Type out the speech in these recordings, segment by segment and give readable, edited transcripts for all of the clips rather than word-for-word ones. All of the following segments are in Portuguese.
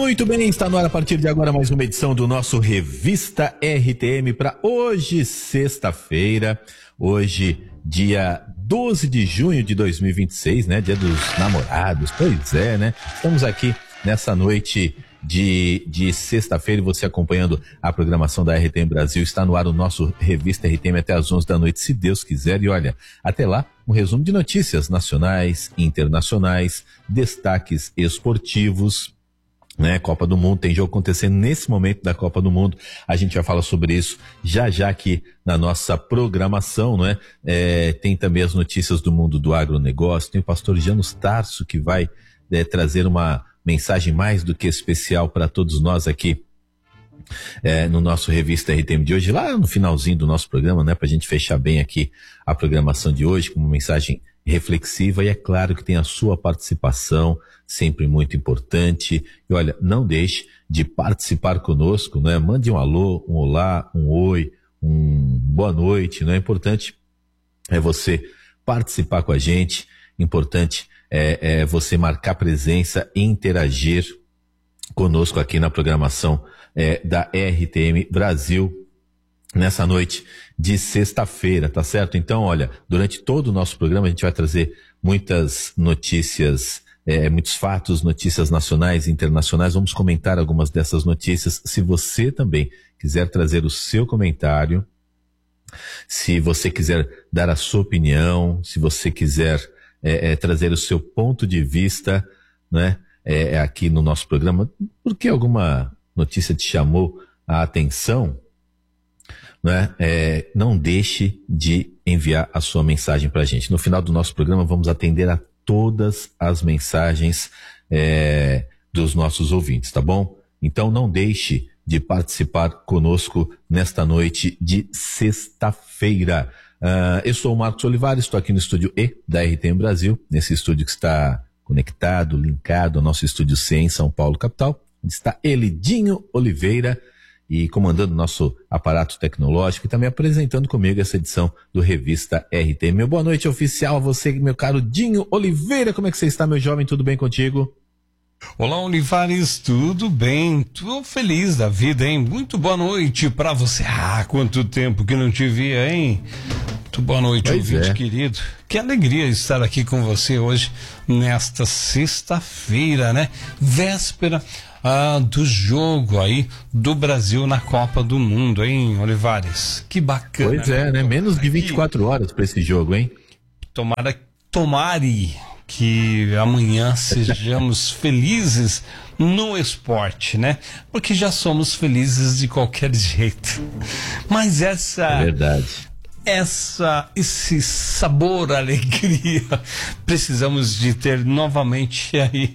Muito bem, está no ar a partir de agora mais uma edição do nosso Revista RTM para hoje, sexta-feira, hoje, dia 12 de junho de 2026, né? Dia dos namorados, pois é, né? Estamos aqui nessa noite de sexta-feira e você acompanhando a programação da RTM Brasil. Está no ar o nosso Revista RTM até às 11 da noite, se Deus quiser. E olha, até lá, um resumo de notícias nacionais, internacionais, destaques esportivos, né? Copa do Mundo, tem jogo acontecendo nesse momento da Copa do Mundo. A gente vai falar sobre isso já aqui na nossa programação, né? Tem também as notícias do mundo do agronegócio, tem o pastor Janus Tarso que vai trazer uma mensagem mais do que especial para todos nós aqui no nosso Revista RTM de hoje, lá no finalzinho do nosso programa, né? Pra gente fechar bem aqui a programação de hoje com uma mensagem reflexiva, e é claro que tem a sua participação, sempre muito importante. E olha, não deixe de participar conosco, né? Mande um alô, um olá, um oi, um boa noite, né? Importante é você participar com a gente, importante é você marcar presença e interagir conosco aqui na programação da RTM Brasil nessa noite de sexta-feira, tá certo? Então, olha, durante todo o nosso programa a gente vai trazer muitas notícias, muitos fatos, notícias nacionais e internacionais. Vamos comentar algumas dessas notícias. Se você também quiser trazer o seu comentário, se você quiser dar a sua opinião, se você quiser trazer o seu ponto de vista, né? Aqui no nosso programa, porque alguma notícia te chamou a atenção, né? Não deixe de enviar a sua mensagem para a gente. No final do nosso programa vamos atender a todas as mensagens dos nossos ouvintes, tá bom? Então não deixe de participar conosco nesta noite de sexta-feira. Eu sou o Marcos Olivares, estou aqui no estúdio E da RTM Brasil, nesse estúdio que está conectado, linkado ao nosso estúdio C em São Paulo, capital, onde está Elidinho Oliveira e comandando nosso aparato tecnológico e também apresentando comigo essa edição do Revista RTM. Meu boa noite oficial a você, meu caro Dinho Oliveira. Como é que você está, meu jovem? Tudo bem contigo? Olá, Olivares, tudo bem? Tô feliz da vida, hein? Muito boa noite pra você. Quanto tempo que não te via, hein? Muito boa noite, ouvinte querido. Que alegria estar aqui com você hoje, nesta sexta-feira, né? Véspera do jogo aí do Brasil na Copa do Mundo, hein, Olivares? Que bacana. Pois né? Menos de 24 horas para esse jogo, hein? Tomare que amanhã sejamos felizes no esporte, né? Porque já somos felizes de qualquer jeito. Mas é verdade. Esse sabor, alegria, precisamos de ter novamente aí.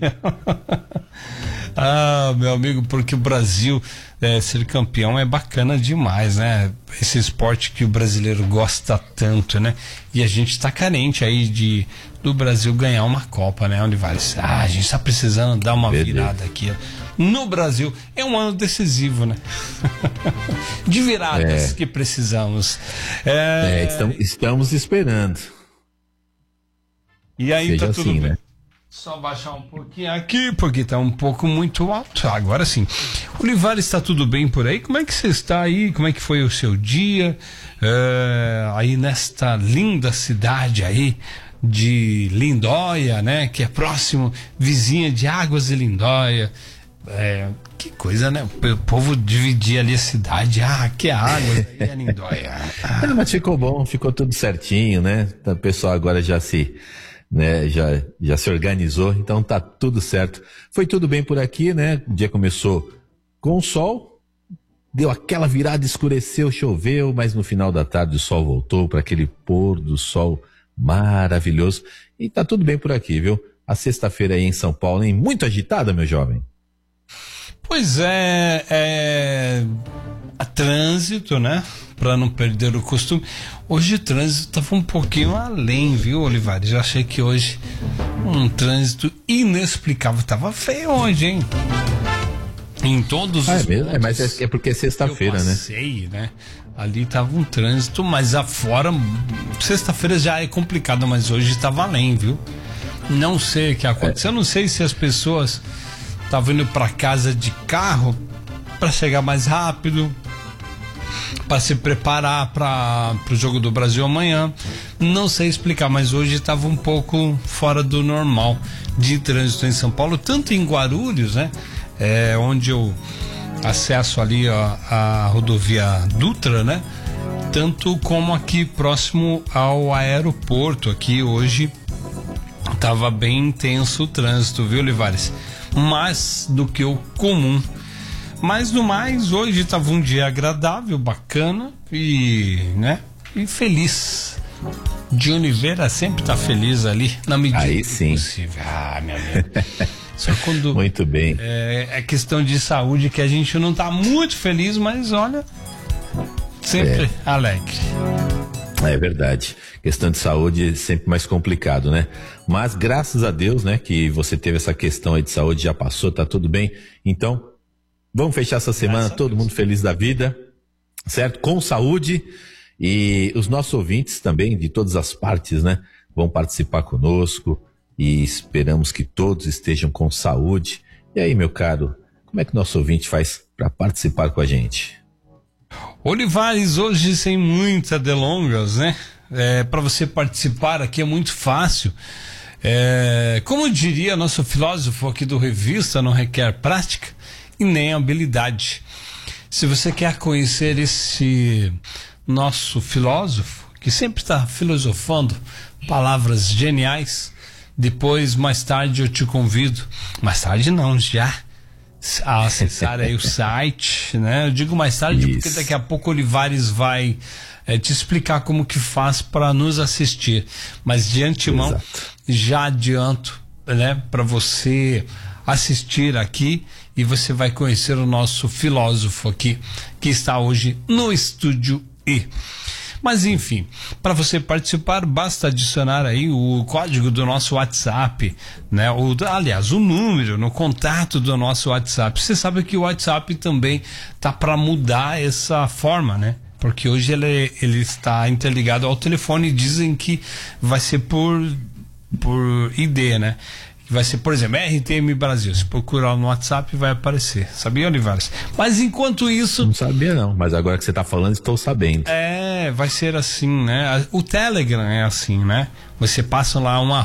Meu amigo, porque o Brasil ser campeão é bacana demais, né? Esse esporte que o brasileiro gosta tanto, né? E a gente tá carente aí do Brasil ganhar uma Copa, né, Olivares? A gente tá precisando dar uma virada aqui no Brasil. É um ano decisivo, né? De viradas que precisamos. Estamos esperando. E aí seja tá tudo assim, bem. Né? Só baixar um pouquinho aqui, porque tá um pouco muito alto. Agora sim. Olivares, está tudo bem por aí? Como é que você está aí? Como é que foi o seu dia? Aí nesta linda cidade aí de Lindóia, né? Que é próximo, vizinha de Águas de Lindóia. Que coisa, né? O povo dividia ali a cidade. Que é Águas e é Lindóia. Mas ficou bom, ficou tudo certinho, né? O pessoal agora já se se organizou, então tá tudo certo. Foi tudo bem por aqui, né? O dia começou com o sol, deu aquela virada, escureceu, choveu, mas no final da tarde o sol voltou para aquele pôr do sol maravilhoso. E tá tudo bem por aqui, viu? A sexta-feira aí em São Paulo, hein? Muito agitada, meu jovem. Pois a trânsito, né? Para não perder o costume. Hoje o trânsito estava um pouquinho além, viu, Olivares? Eu achei que hoje um trânsito inexplicável. Tava feio hoje, hein? Em todos os pontos. Mas é porque é sexta-feira, né? Passei, né? Ali tava um trânsito, mas afora, sexta-feira já é complicado, mas hoje estava além, viu? Não sei o que aconteceu. Eu não sei se as pessoas tava indo para casa de carro para chegar mais rápido, para se preparar para o jogo do Brasil amanhã. Não sei explicar, mas hoje estava um pouco fora do normal de trânsito em São Paulo, tanto em Guarulhos, né? Onde eu acesso ali a rodovia Dutra, né? Tanto como aqui próximo ao aeroporto. Aqui hoje estava bem intenso o trânsito, viu, Olivares? Mais do que o comum. Mas no mais, hoje estava um dia agradável, bacana e, né? E feliz. De Oliveira sempre tá feliz ali, na medida aí do sim. possível. Meu amigo. Só quando muito bem. É questão de saúde que a gente não tá muito feliz, mas olha, sempre alegre. É verdade. Questão de saúde é sempre mais complicado, né? Mas graças a Deus, né, que você teve essa questão aí de saúde, já passou, tá tudo bem. Então, vamos fechar essa semana todo mundo feliz da vida, certo? Com saúde. E os nossos ouvintes também, de todas as partes, né, vão participar conosco e esperamos que todos estejam com saúde. E aí, meu caro, como é que o nosso ouvinte faz para participar com a gente? Olivares, hoje sem muitas delongas, né? Para você participar aqui é muito fácil. Como diria nosso filósofo aqui do Revista, não requer prática e nem habilidade. Se você quer conhecer esse nosso filósofo, que sempre está filosofando palavras geniais, depois, mais tarde, eu te convido, mais tarde não, já, a acessar aí o site, né? Eu digo mais tarde porque daqui a pouco o Olivares vai te explicar como que faz para nos assistir, mas de antemão, já adianto, né, para você assistir aqui e você vai conhecer o nosso filósofo aqui, que está hoje no estúdio E. Mas enfim, para você participar, basta adicionar aí o código do nosso WhatsApp, né? Aliás, o número no contato do nosso WhatsApp. Você sabe que o WhatsApp também tá para mudar essa forma, né? Porque hoje ele está interligado ao telefone e dizem que vai ser por ID, né? Vai ser, por exemplo, RTM Brasil. Se procurar no WhatsApp vai aparecer. Sabia, Olivares? Mas enquanto isso... Não sabia não, mas agora que você está falando, estou sabendo. Vai ser assim, né? O Telegram é assim, né? Você passa lá um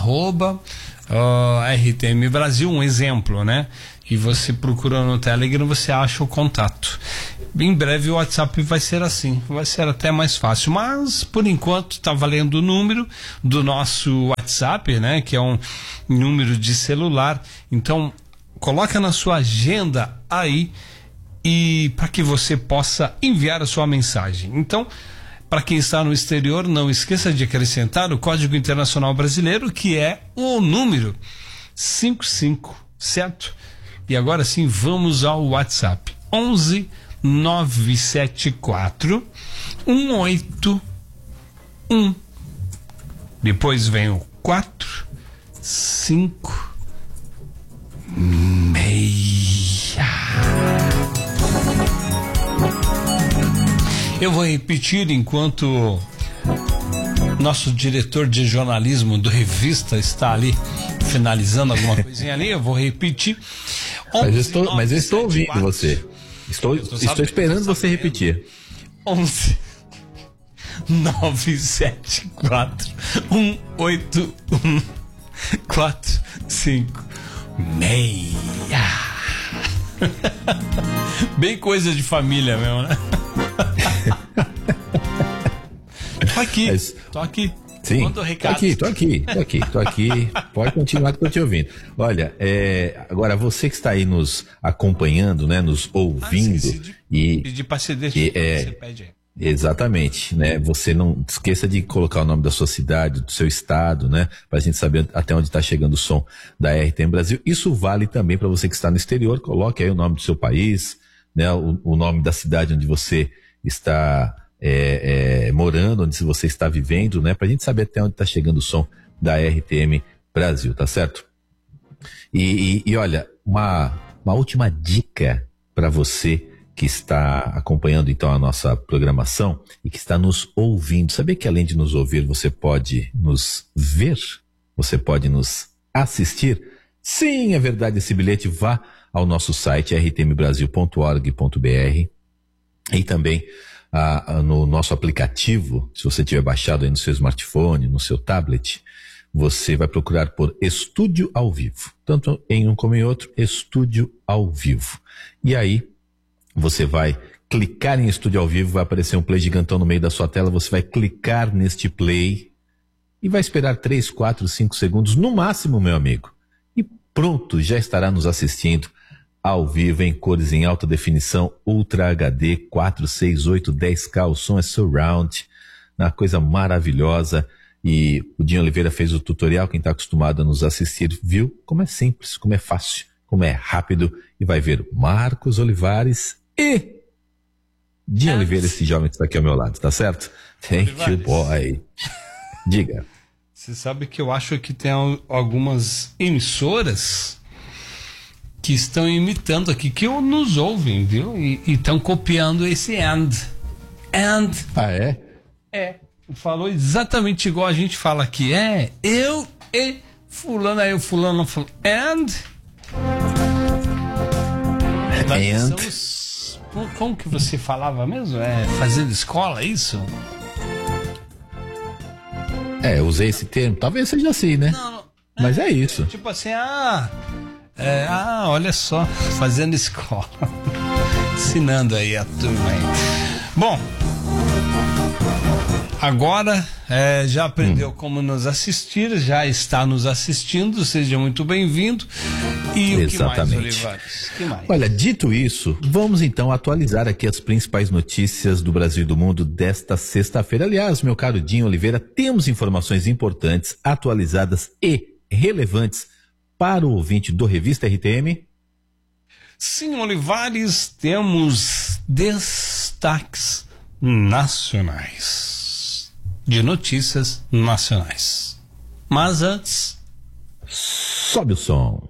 @RTM Brasil, um exemplo, né? E você procura no Telegram, você acha o contato. Em breve o WhatsApp vai ser assim, vai ser até mais fácil, mas por enquanto está valendo o número do nosso WhatsApp, né? Que é um número de celular. Então coloca na sua agenda aí e para que você possa enviar a sua mensagem. Então, para quem está no exterior, não esqueça de acrescentar o Código Internacional Brasileiro, que é o número 55, certo? E agora sim, vamos ao WhatsApp. 11 974 181. Depois vem o 4 5 6. Eu vou repetir enquanto nosso diretor de jornalismo do Revista está ali finalizando alguma coisinha ali. Eu vou repetir. Mas eu estou ouvindo você. Estou esperando você repetir. 11 974 181 456. Bem coisa de família mesmo, né? Tô aqui. Sim, tô aqui. Pode continuar que eu tô te ouvindo. Olha, agora você que está aí nos acompanhando, né, nos ouvindo e pedir para CD, você pede aí. Exatamente, né? Você não esqueça de colocar o nome da sua cidade, do seu estado, né? Pra gente saber até onde está chegando o som da RTM Brasil. Isso vale também para você que está no exterior. Coloque aí o nome do seu país, né? O nome da cidade onde você está morando, onde você está vivendo, né? Pra gente saber até onde está chegando o som da RTM Brasil, tá certo? E olha, uma última dica para você que está acompanhando então a nossa programação e que está nos ouvindo. Sabia que além de nos ouvir, você pode nos ver? Você pode nos assistir Sim, é verdade, esse bilhete. Vá ao nosso site rtmbrasil.org.br e também no nosso aplicativo, se você tiver baixado aí no seu smartphone, no seu tablet, você vai procurar por Estúdio ao Vivo. Tanto em um como em outro, Estúdio ao Vivo. E aí, você vai clicar em Estúdio ao Vivo, vai aparecer um play gigantão no meio da sua tela, você vai clicar neste play e vai esperar 3, 4, 5 segundos, no máximo, meu amigo. E pronto, já estará nos assistindo ao vivo, em cores em alta definição, Ultra HD, 4, 6, 8, 10K, o som é surround, uma coisa maravilhosa. E o Dinho Oliveira fez o tutorial, quem está acostumado a nos assistir viu como é simples, como é fácil, como é rápido, e vai ver Marcos Olivares e Dinho Oliveira, esse jovem que está aqui ao meu lado, tá certo? Thank you, boy. Diga. Você sabe que eu acho que tem algumas emissoras que estão imitando aqui, que nos ouvem, viu? E estão copiando esse and. Ah, é? É. Falou exatamente igual a gente fala aqui. Eu e fulano, aí o fulano falou and. Como que você falava mesmo? Fazendo escola, é isso? Eu usei esse termo, talvez seja assim, né? Não, mas é isso. Tipo assim, olha só, fazendo escola. Ensinando aí a turma aí. Bom, agora já aprendeu como nos assistir, já está nos assistindo, seja muito bem-vindo. E o Exatamente. Que mais, Olivares? Que mais? Olha, dito isso, vamos então atualizar aqui as principais notícias do Brasil e do mundo desta sexta-feira. Aliás, meu caro Dinho Oliveira, temos informações importantes, atualizadas e relevantes para o ouvinte do Revista RTM? Sim, Olivares, temos destaques nacionais, de notícias nacionais. Mas antes, sobe o som.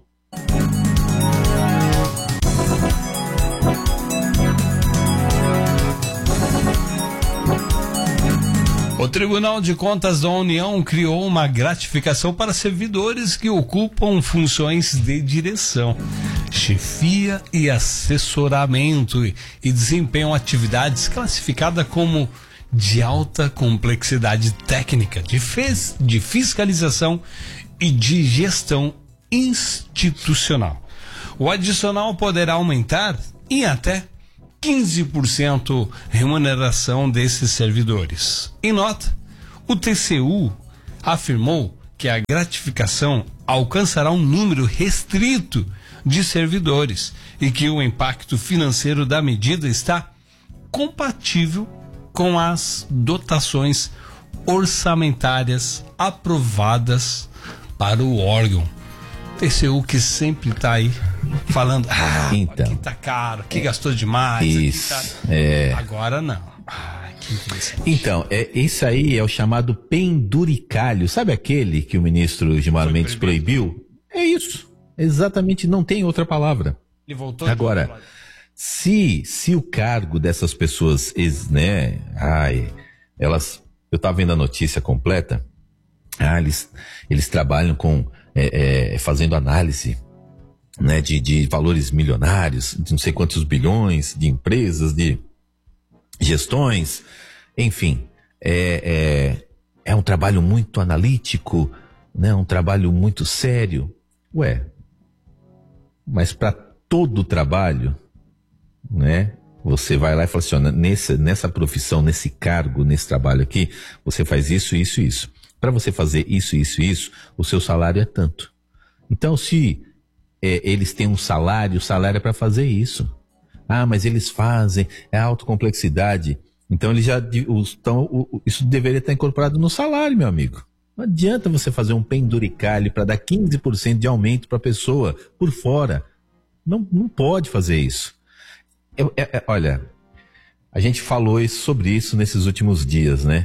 O Tribunal de Contas da União criou uma gratificação para servidores que ocupam funções de direção, chefia e assessoramento e desempenham atividades classificadas como de alta complexidade técnica, de fiscalização e de gestão institucional. O adicional poderá aumentar em até 15% remuneração desses servidores. Em nota, o TCU afirmou que a gratificação alcançará um número restrito de servidores e que o impacto financeiro da medida está compatível com as dotações orçamentárias aprovadas para o órgão. TCU que sempre está aí falando, então, aqui tá caro, aqui gastou demais. Isso, aqui tá... Agora não. Que interessante. Então, isso aí é o chamado penduricalho. Sabe aquele que o ministro Gilmar Mendes proibiu? É isso. Exatamente, não tem outra palavra. Ele voltou. Agora, se o cargo dessas pessoas, né? Eu estava vendo a notícia completa. Eles trabalham com fazendo análise, né, de valores milionários, de não sei quantos bilhões, de empresas, de gestões, enfim, é um trabalho muito analítico, né, um trabalho muito sério. Mas para todo trabalho, né, você vai lá e fala assim, nessa profissão, nesse cargo, nesse trabalho aqui, você faz isso, isso, isso. Para você fazer isso, isso, isso, o seu salário é tanto. Então, se eles têm um salário, o salário é para fazer isso. Mas eles fazem, é alta complexidade. Então, eles isso deveria estar incorporado no salário, meu amigo. Não adianta você fazer um penduricalho para dar 15% de aumento para a pessoa por fora. Não pode fazer isso. Olha, a gente falou sobre isso nesses últimos dias, né?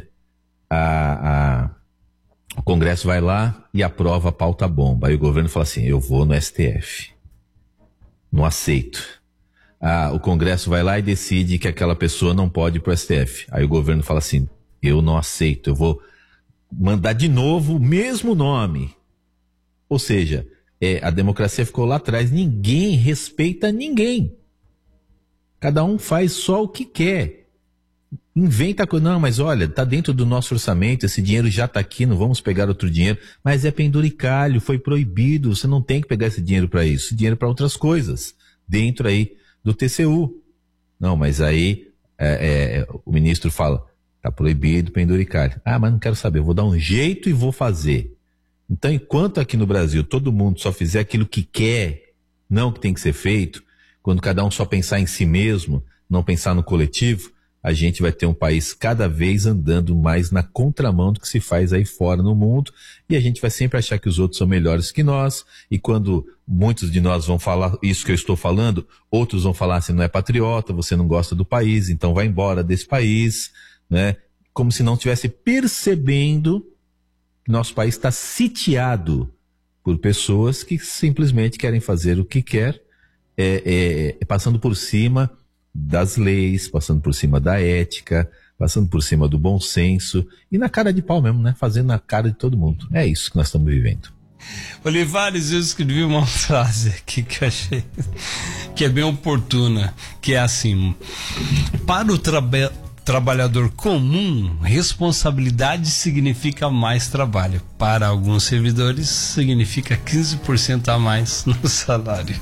O Congresso vai lá e aprova a pauta bomba. Aí o governo fala assim, eu vou no STF. Não aceito. O Congresso vai lá e decide que aquela pessoa não pode ir pro STF. Aí o governo fala assim, eu não aceito, eu vou mandar de novo o mesmo nome. Ou seja, a democracia ficou lá atrás. Ninguém respeita ninguém. Cada um faz só o que quer. Inventa coisa. Não, mas olha, tá dentro do nosso orçamento, esse dinheiro já tá aqui, não vamos pegar outro dinheiro. Mas é penduricalho, foi proibido, você não tem que pegar esse dinheiro para isso. Esse dinheiro para outras coisas, dentro aí do TCU. Não, mas aí o ministro fala, tá proibido penduricalho. Ah, mas não quero saber, eu vou dar um jeito e vou fazer. Então, enquanto aqui no Brasil todo mundo só fizer aquilo que quer, não o que tem que ser feito, quando cada um só pensar em si mesmo, não pensar no coletivo, a gente vai ter um país cada vez andando mais na contramão do que se faz aí fora no mundo, e a gente vai sempre achar que os outros são melhores que nós, e quando muitos de nós vão falar isso que eu estou falando, outros vão falar, você não é patriota, você não gosta do país, então vai embora desse país, né? Como se não estivesse percebendo que nosso país está sitiado por pessoas que simplesmente querem fazer o que quer, passando por cima das leis, passando por cima da ética, passando por cima do bom senso e na cara de pau mesmo, né? Fazendo na cara de todo mundo. É isso que nós estamos vivendo. Olivares, eu escrevi uma frase aqui que eu achei que é bem oportuna, que é assim: para o trabalhador comum, responsabilidade significa mais trabalho. Para alguns servidores, significa 15% a mais no salário.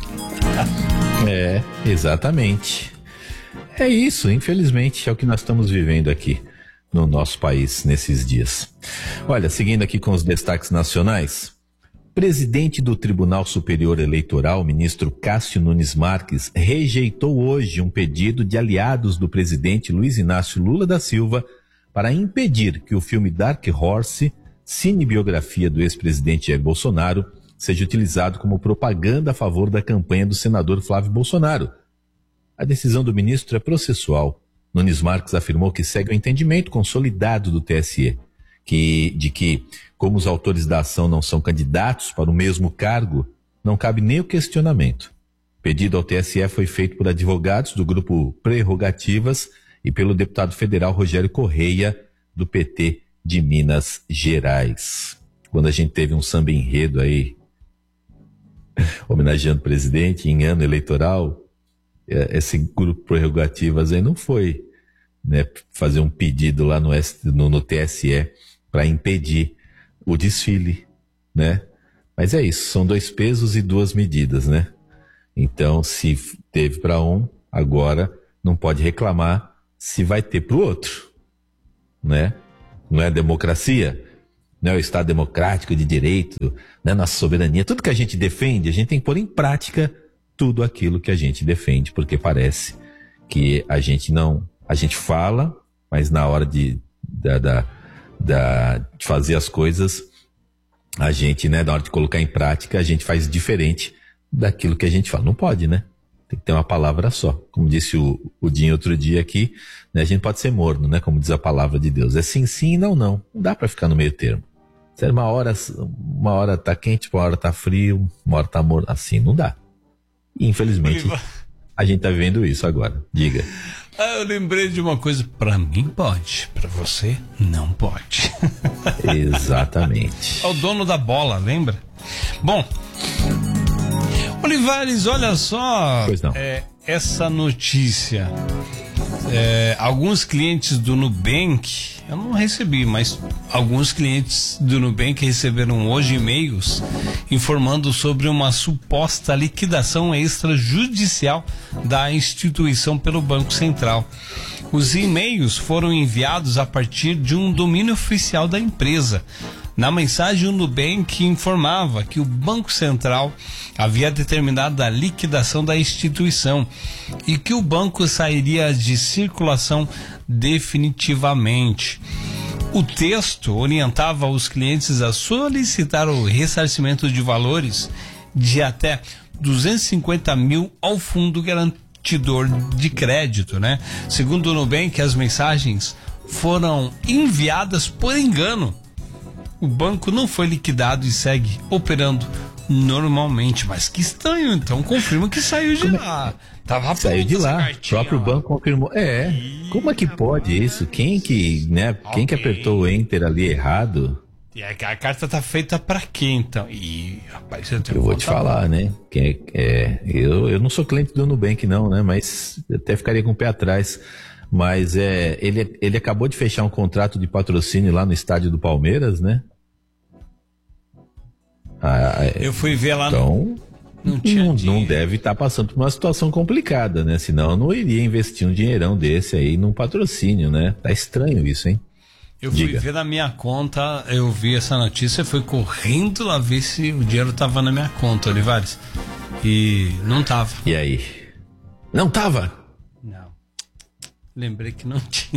Exatamente. É isso, infelizmente, é o que nós estamos vivendo aqui no nosso país nesses dias. Olha, seguindo aqui com os destaques nacionais, presidente do Tribunal Superior Eleitoral, ministro Cássio Nunes Marques, rejeitou hoje um pedido de aliados do presidente Luiz Inácio Lula da Silva para impedir que o filme Dark Horse, cinebiografia do ex-presidente Jair Bolsonaro, seja utilizado como propaganda a favor da campanha do senador Flávio Bolsonaro. A decisão do ministro é processual. Nunes Marques afirmou que segue o entendimento consolidado do TSE, de que, como os autores da ação não são candidatos para o mesmo cargo, não cabe nem o questionamento. O pedido ao TSE foi feito por advogados do grupo Prerrogativas e pelo deputado federal Rogério Correia, do PT de Minas Gerais. Quando a gente teve um samba enredo aí, homenageando o presidente em ano eleitoral, esse grupo Prerrogativas aí não foi, né, fazer um pedido lá no TSE para impedir o desfile, né? Mas é isso, são 2 pesos e 2 medidas, né? Então, se teve para um, agora não pode reclamar se vai ter para o outro, né? Não é democracia? Não é o Estado democrático de direito, né? Nossa soberania, tudo que a gente defende, a gente tem que pôr em prática tudo aquilo que a gente defende, porque parece que a gente fala, mas na hora de fazer as coisas, a gente, né, na hora de colocar em prática, a gente faz diferente daquilo que a gente fala. Não pode, né? Tem que ter uma palavra só. Como disse o Dinho outro dia aqui, né, a gente pode ser morno, né? Como diz a palavra de Deus. É sim, sim e não, não. Não dá pra ficar no meio termo. Sério, uma hora tá quente, uma hora tá frio, uma hora tá morno. Assim não dá. E, infelizmente, a gente tá vivendo isso agora. Diga. Eu lembrei de uma coisa. Pra mim pode, pra você não pode. Exatamente. É o dono da bola, lembra? Bom, Olivares, olha só, pois não. Essa notícia. Alguns clientes do Nubank, eu não recebi, mas alguns clientes do Nubank receberam hoje e-mails informando sobre uma suposta liquidação extrajudicial da instituição pelo Banco Central. Os e-mails foram enviados a partir de um domínio oficial da empresa. Na mensagem, o Nubank informava que o Banco Central havia determinado a liquidação da instituição e que o banco sairia de circulação definitivamente. O texto orientava os clientes a solicitar o ressarcimento de valores de até 250 mil ao fundo garantidor de crédito, né? Segundo o Nubank, as mensagens foram enviadas por engano. O banco não foi liquidado e segue operando normalmente. Mas que estranho, então confirma que saiu de lá. Tava saiu de lá, o próprio banco confirmou. Como é que pode isso? Quem que apertou o enter ali errado? E a carta tá feita pra quê, então? Ih, rapaz, eu vou te falar, né? Eu não sou cliente do Nubank, não, né? Mas até ficaria com o pé atrás. Mas ele acabou de fechar um contrato de patrocínio lá no estádio do Palmeiras, né? Eu fui ver lá então, não deve estar passando por uma situação complicada, né? Senão eu não iria investir um dinheirão desse aí num patrocínio, né? Tá estranho isso, hein? Eu fui ver na minha conta, eu vi essa notícia, fui correndo lá ver se o dinheiro tava na minha conta, Olivares. E não tava. E aí? Não tava? Não. Lembrei que não tinha.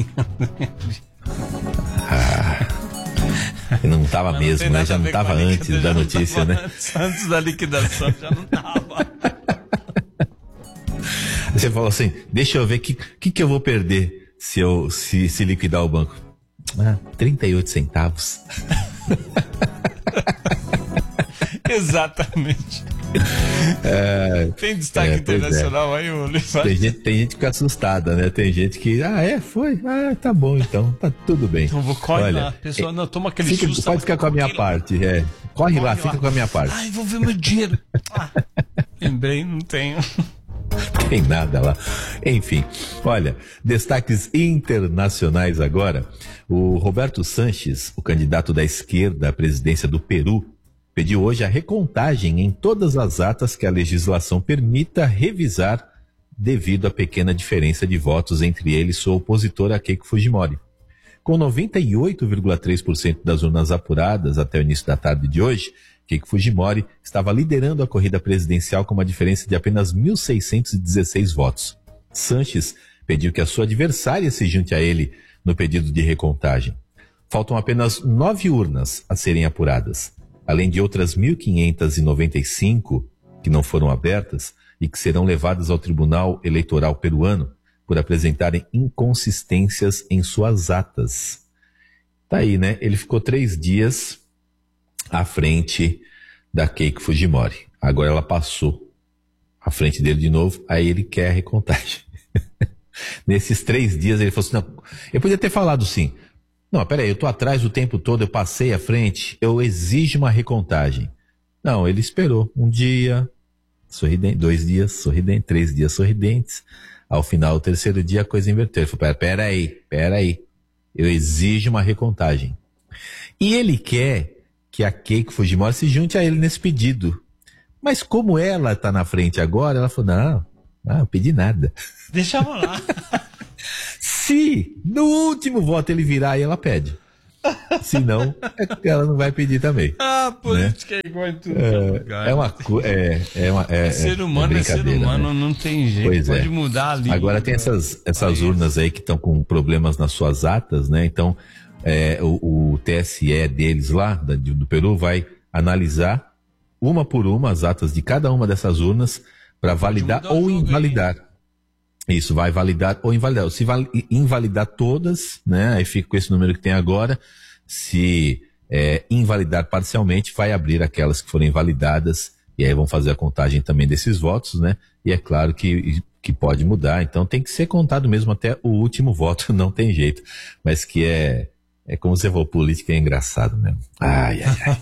Não tava mesmo, né? Já não tava antes da notícia, né? Antes da liquidação já não tava. Você falou assim, deixa eu ver o que eu vou perder se liquidar o banco. 38 centavos. Exatamente. Tem destaque internacional aí, Olivares? Tem gente que fica assustada, né? Tem gente que, foi? Tá bom então, tá tudo bem. Então corre lá, pessoal, não, toma aquele susto. Pode ficar com a minha parte, Corre lá, fica com a minha parte. Ai, vou ver meu dinheiro. Lembrei, não tenho. Tem nada lá. Enfim, olha, destaques internacionais agora. O Roberto Sanches, o candidato da esquerda à presidência do Peru, pediu hoje a recontagem em todas as atas que a legislação permita revisar devido à pequena diferença de votos entre ele e sua opositora Keiko Fujimori. Com 98,3% das urnas apuradas até o início da tarde de hoje, Keiko Fujimori estava liderando a corrida presidencial com uma diferença de apenas 1.616 votos. Sanches pediu que a sua adversária se junte a ele no pedido de recontagem. Faltam apenas 9 urnas a serem apuradas, além de outras 1.595 que não foram abertas e que serão levadas ao Tribunal Eleitoral peruano por apresentarem inconsistências em suas atas. Tá aí, né? Ele ficou 3 dias à frente da Keiko Fujimori. Agora ela passou à frente dele de novo, aí ele quer a recontagem. Nesses 3 dias ele falou assim, não, eu podia ter falado sim. Não, peraí, eu tô atrás o tempo todo, eu passei à frente, eu exijo uma recontagem. Não, ele esperou um dia, sorridente, 2 dias, sorridente, 3 dias sorridentes. Ao final, o 3º dia, a coisa inverteu. Ele falou, peraí, eu exijo uma recontagem. E ele quer que a Keiko Fujimori se junte a ele nesse pedido. Mas como ela está na frente agora, ela falou, não, eu pedi nada. Deixa eu lá. Se no último voto ele virar, aí ela pede. Se não, ela não vai pedir também. Política é igual em tudo. Ser humano é ser humano, né? Não tem jeito. Pois pode mudar ali. Agora tem essas urnas aí que estão com problemas nas suas atas, né? Então, o TSE deles lá, do Peru, vai analisar uma por uma as atas de cada uma dessas urnas para validar ou invalidar. Isso, vai validar ou invalidar. Se invalidar todas, né, aí fica com esse número que tem agora. Se invalidar parcialmente, vai abrir aquelas que foram invalidadas e aí vão fazer a contagem também desses votos, né? E é claro que pode mudar, então tem que ser contado mesmo até o último voto, não tem jeito. Mas que é como você falou, política é engraçado mesmo. Ai.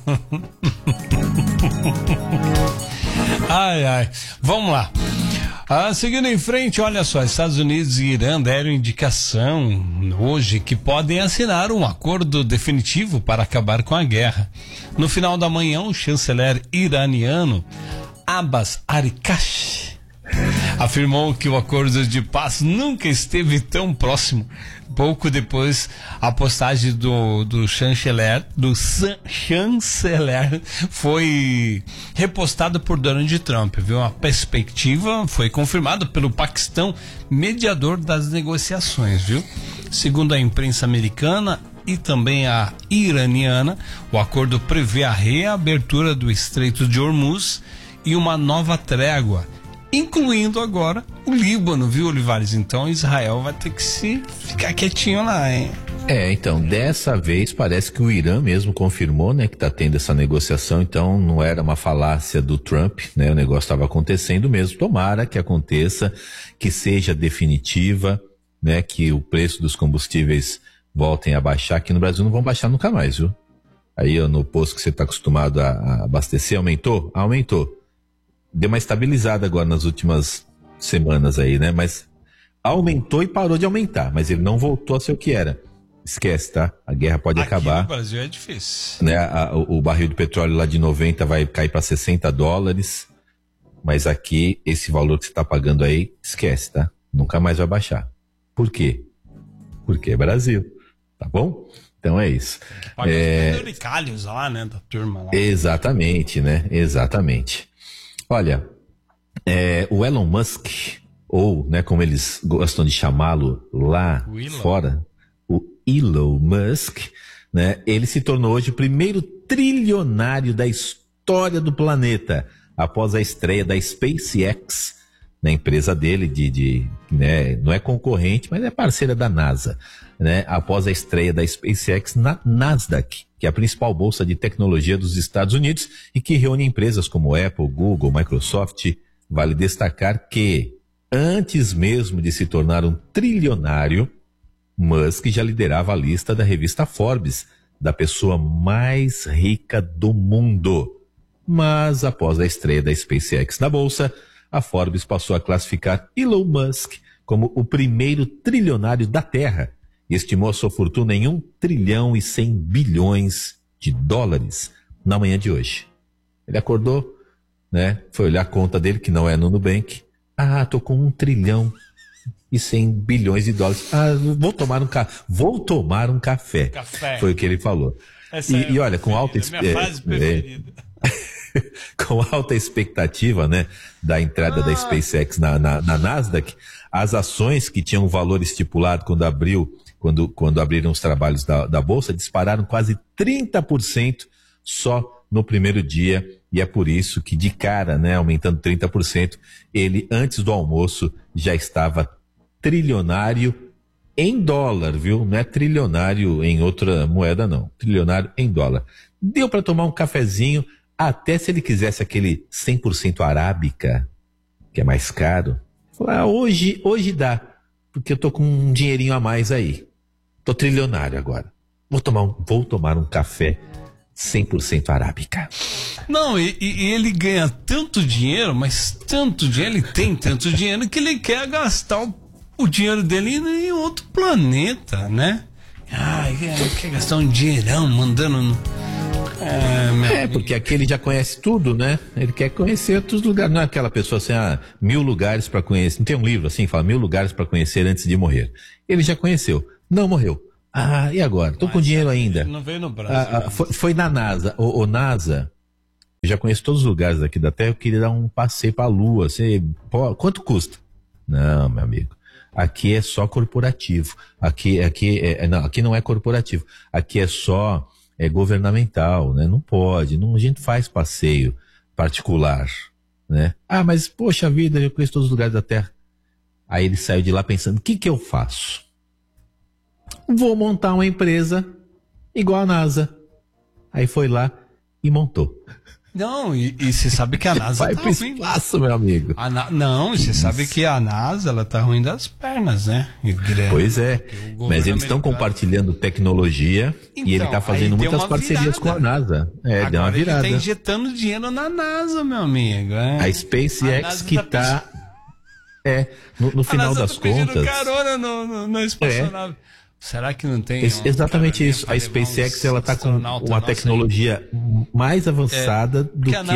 Ai. Vamos lá. Seguindo em frente, olha só, Estados Unidos e Irã deram indicação hoje que podem assinar um acordo definitivo para acabar com a guerra. No final da manhã, o chanceler iraniano Abbas Arikash afirmou que o acordo de paz nunca esteve tão próximo. Pouco depois, a postagem do chanceler foi repostada por Donald Trump, viu? A perspectiva foi confirmada pelo Paquistão, mediador das negociações, viu? Segundo a imprensa americana e também a iraniana, o acordo prevê a reabertura do Estreito de Hormuz e uma nova trégua, incluindo agora o Líbano, viu, Olivares? Então Israel vai ter que ficar quietinho lá, hein? Então, dessa vez parece que o Irã mesmo confirmou, né, que tá tendo essa negociação, então não era uma falácia do Trump, né, o negócio estava acontecendo mesmo. Tomara que aconteça, que seja definitiva, né, que o preço dos combustíveis voltem a baixar. Aqui no Brasil não vão baixar nunca mais, viu? aí ó, no posto que você está acostumado a abastecer, aumentou? Aumentou. Deu uma estabilizada agora nas últimas semanas aí, né? Mas aumentou e parou de aumentar, mas ele não voltou a ser o que era. Esquece, tá? A guerra pode acabar. Aqui no Brasil é difícil. Né? O barril de petróleo lá de 90 vai cair para $60, mas aqui, esse valor que você está pagando aí, esquece, tá? Nunca mais vai baixar. Por quê? Porque é Brasil, tá bom? Então é isso. Paga os penduricalhos lá, né? Da turma lá. Exatamente, né? Exatamente. Olha, o Elon Musk, ou, né, como eles gostam de chamá-lo lá fora, o Elon Musk, né, ele se tornou hoje o primeiro trilionário da história do planeta, após a estreia da SpaceX, na empresa dele, né, não é concorrente, mas é parceira da NASA, né, após a estreia da SpaceX na Nasdaq, que é a principal bolsa de tecnologia dos Estados Unidos e que reúne empresas como Apple, Google, Microsoft. Vale destacar que, antes mesmo de se tornar um trilionário, Musk já liderava a lista da revista Forbes, da pessoa mais rica do mundo. Mas, após a estreia da SpaceX na bolsa, a Forbes passou a classificar Elon Musk como o primeiro trilionário da Terra e estimou a sua fortuna em 1 trilhão e 100 bilhões de dólares na manhã de hoje. Ele acordou, né? Foi olhar a conta dele, que não é no Nubank. Tô com 1 trilhão e 100 bilhões de dólares. Vou tomar um café. Foi o que ele falou. E olha, com alta com alta expectativa, né, da entrada da SpaceX na Nasdaq, as ações que tinham valor estipulado quando abriram os trabalhos da bolsa, dispararam quase 30% só no primeiro dia, e é por isso que de cara, né, aumentando 30%, ele antes do almoço já estava trilionário em dólar, viu? Não é trilionário em outra moeda, não. Trilionário em dólar. Deu para tomar um cafezinho, até se ele quisesse aquele 100% arábica, que é mais caro. Hoje dá, porque eu tô com um dinheirinho a mais aí. Tô trilionário agora. Vou tomar um café 100% arábica. Não, e ele ganha tanto dinheiro, mas tanto dinheiro, ele tem tanto dinheiro que ele quer gastar o dinheiro dele em outro planeta, né? Quer gastar um dinheirão mandando porque aqui ele já conhece tudo, né? Ele quer conhecer outros lugares. Não é aquela pessoa assim, 1000 lugares para conhecer. Não tem um livro assim, fala 1000 lugares para conhecer antes de morrer. Ele já conheceu, não morreu. E agora? Tô com dinheiro ainda. Não veio no Brasil. Foi na NASA. O NASA, eu já conheço todos os lugares aqui da Terra, eu queria dar um passeio pra Lua. Quanto custa? Não, meu amigo. Aqui é só corporativo. Aqui não é corporativo. Aqui é só governamental, né? Não pode. A gente faz passeio particular, né? Mas poxa vida, eu conheço todos os lugares da Terra. Aí ele saiu de lá pensando, o que eu faço? Vou montar uma empresa igual a NASA. Aí foi lá e montou. Não, e você sabe que a NASA vai tá pro espaço, meu amigo. Não, você sabe que a NASA, ela tá ruim das pernas, né? Pois é, mas eles estão compartilhando tecnologia e ele tá fazendo muitas parcerias com a NASA. Agora deu uma virada. Ele tá injetando dinheiro na NASA, meu amigo. A SpaceX que tá... no final das contas... carona no espaçonave. Será que não tem... Exatamente isso. A SpaceX, ela tá com uma tecnologia mais avançada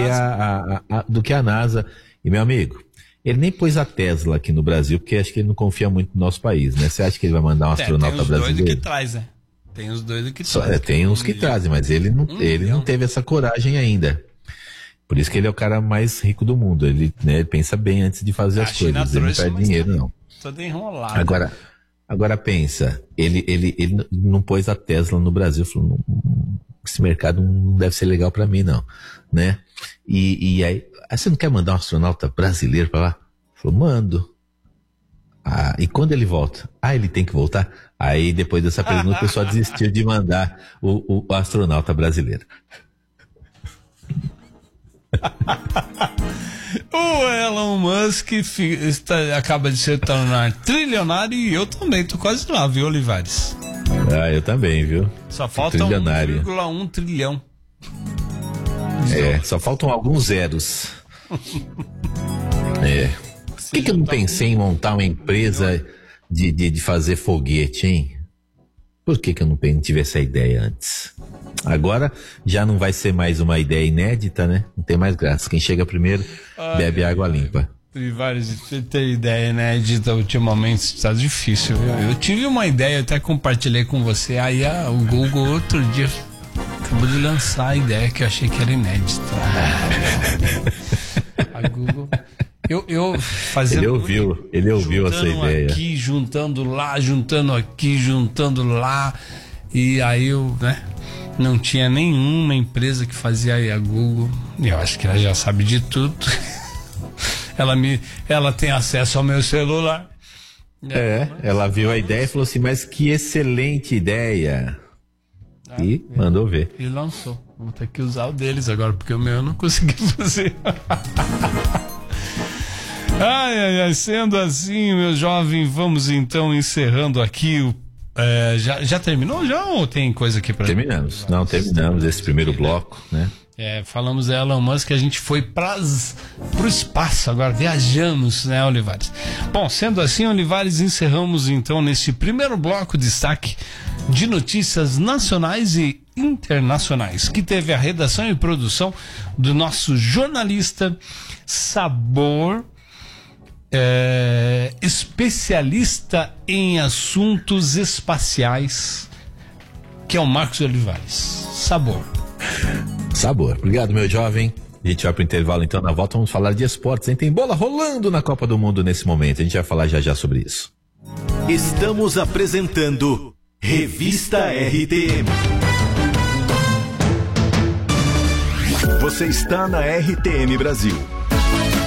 do que a NASA. E, meu amigo, ele nem pôs a Tesla aqui no Brasil, porque acho que ele não confia muito no nosso país, né? Você acha que ele vai mandar um astronauta brasileiro? Tem os doidos que traz, né? Tem os doidos que trazem. Tem uns que trazem, mas ele não teve essa coragem ainda. Por isso que ele é o cara mais rico do mundo. Ele pensa bem antes de fazer as coisas. Ele não perde dinheiro, não. Todo enrolado. Agora pensa, ele não pôs a Tesla no Brasil, falou, esse mercado não deve ser legal pra mim não, né? E aí, você não quer mandar um astronauta brasileiro pra lá? Falou, mando. E quando ele volta? Ele tem que voltar? Aí depois dessa pergunta o pessoal desistiu de mandar o astronauta brasileiro. O Elon Musk acaba de se tornar trilionário e eu também tô quase lá, viu, Olivares? Ah, eu também, viu? Só falta trilionário. 1,1 trilhão. Só faltam alguns zeros. Por que eu não pensei em montar uma empresa de fazer foguete, hein? Por que eu não tive essa ideia antes? Agora já não vai ser mais uma ideia inédita, né? Não tem mais graça. Quem chega primeiro bebe água limpa. Tem várias. Ter ideia inédita ultimamente está difícil. Eu tive uma ideia, até compartilhei com você. Aí o Google outro dia acabou de lançar a ideia que eu achei que era inédita. A Google. Eu fazendo. Ele ouviu essa ideia. Aqui, juntando lá, juntando aqui, juntando lá. E aí eu, não tinha nenhuma empresa que fazia aí a Google. Eu acho que ela já sabe de tudo. Ela tem acesso ao meu celular. Ela viu a ideia e falou assim, mas que excelente ideia. E mandou ver. E lançou. Vou ter que usar o deles agora, porque o meu eu não consegui fazer. Ai, sendo assim, meu jovem, vamos então encerrando aqui. Já terminou já ou tem coisa aqui pra Terminamos. Não, terminamos esse primeiro bloco, né? Falamos da Elon Musk, a gente foi pro espaço agora, viajamos, né, Olivares? Bom, sendo assim, Olivares, encerramos então nesse primeiro bloco de destaque de notícias nacionais e internacionais, que teve a redação e produção do nosso jornalista Sabor, especialista em assuntos espaciais, que é o Marcos Olivares. Sabor. Obrigado, meu jovem. A gente vai pro intervalo, então, na volta vamos falar de esportes, hein? Tem bola rolando na Copa do Mundo nesse momento. A gente vai falar já sobre isso. Estamos apresentando Revista RTM. Você está na RTM Brasil.